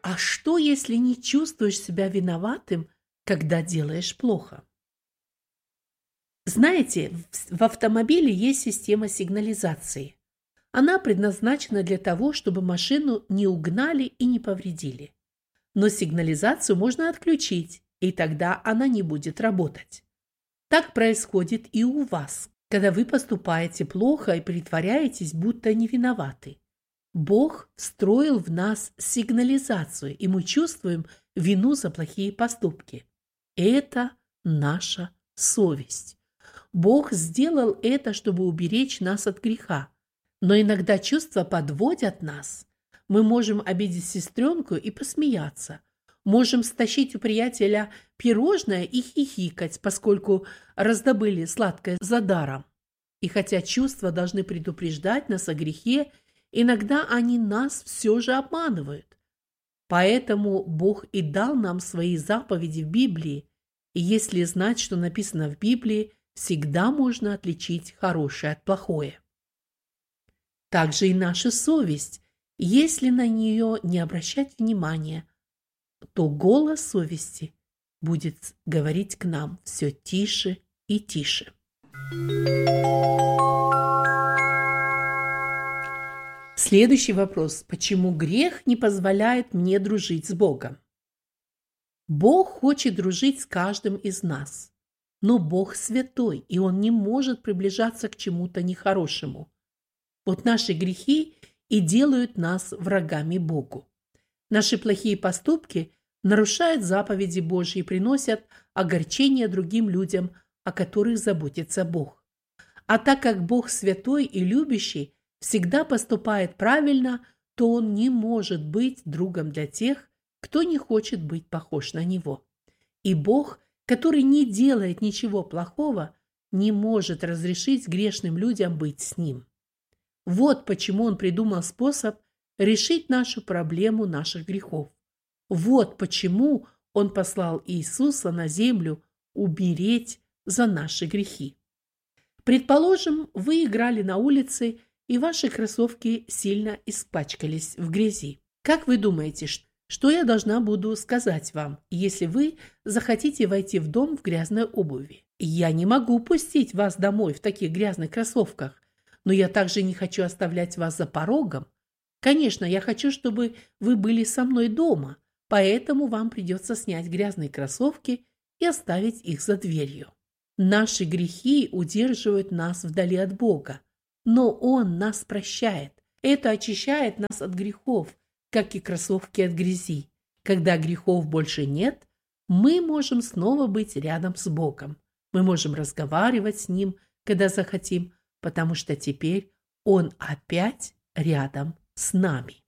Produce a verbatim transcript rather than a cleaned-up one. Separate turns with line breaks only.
А что, если не чувствуешь себя виноватым, когда делаешь плохо? Знаете, в в автомобиле есть система сигнализации. Она предназначена для того, чтобы машину не угнали и не повредили. Но сигнализацию можно отключить, и тогда она не будет работать. Так происходит и у вас, когда вы поступаете плохо и притворяетесь, будто не виноваты. Бог встроил в нас сигнализацию, и мы чувствуем вину за плохие поступки. Это наша совесть. Бог сделал это, чтобы уберечь нас от греха. Но иногда чувства подводят нас. Мы можем обидеть сестренку и посмеяться. Можем стащить у приятеля пирожное и хихикать, поскольку раздобыли сладкое за даром. И хотя чувства должны предупреждать нас о грехе, иногда они нас все же обманывают. Поэтому Бог и дал нам свои заповеди в Библии. И если знать, что написано в Библии, всегда можно отличить хорошее от плохое. Также и наша совесть. Если на нее не обращать внимания, то голос совести будет говорить к нам все тише и тише. Следующий вопрос. Почему грех не позволяет мне дружить с Богом? Бог хочет дружить с каждым из нас. Но Бог святой, и Он не может приближаться к чему-то нехорошему. Вот наши грехи и делают нас врагами Богу. Наши плохие поступки нарушают заповеди Божьи и приносят огорчение другим людям, о которых заботится Бог. А так как Бог святой и любящий всегда поступает правильно, то Он не может быть другом для тех, кто не хочет быть похож на Него. И Бог, который не делает ничего плохого, не может разрешить грешным людям быть с Ним. Вот почему Он придумал способ решить нашу проблему наших грехов. Вот почему Он послал Иисуса на землю умереть за наши грехи. Предположим, вы играли на улице, и ваши кроссовки сильно испачкались в грязи. Как вы думаете, что я должна буду сказать вам, если вы захотите войти в дом в грязной обуви? Я не могу пустить вас домой в таких грязных кроссовках, но я также не хочу оставлять вас за порогом. Конечно, я хочу, чтобы вы были со мной дома, поэтому вам придется снять грязные кроссовки и оставить их за дверью. Наши грехи удерживают нас вдали от Бога, но Он нас прощает. Это очищает нас от грехов, как и кроссовки от грязи. Когда грехов больше нет, мы можем снова быть рядом с Богом. Мы можем разговаривать с Ним, когда захотим, потому что теперь Он опять рядом с нами.